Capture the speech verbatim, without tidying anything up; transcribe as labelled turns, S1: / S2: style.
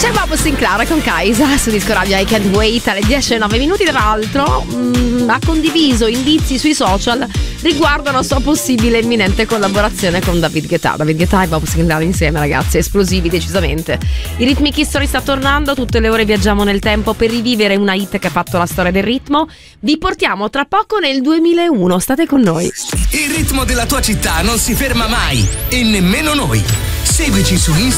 S1: è Bob Sinclair con Kaisa su Disco Radio I Can't Wait alle dieci e nove minuti. Tra l'altro mh, ha condiviso indizi sui social riguardo alla sua possibile imminente collaborazione con David Guetta. David Guetta e Bob Sinclair insieme, ragazzi, esplosivi decisamente. I Rhythmic History sta tornando, tutte le ore viaggiamo nel tempo per rivivere una hit che ha fatto la storia del ritmo. Vi portiamo tra poco nel duemilauno, state con noi.
S2: Il ritmo della tua città non si ferma mai e nemmeno noi. Seguici su Instagram